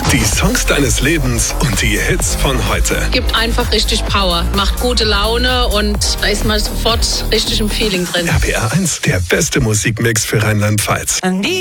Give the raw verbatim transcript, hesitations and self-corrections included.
Die Songs deines Lebens und die Hits von heute. Gibt einfach richtig Power, macht gute Laune und da ist man sofort richtig im Feeling drin. R P R eins, der beste Musikmix für Rheinland-Pfalz.